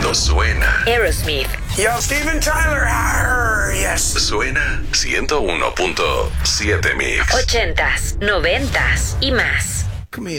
cuando suena. Aerosmith. Yo, Steven Tyler. Arr, yes. Suena 101.7 Mix. 80s, 90s y más. Come here.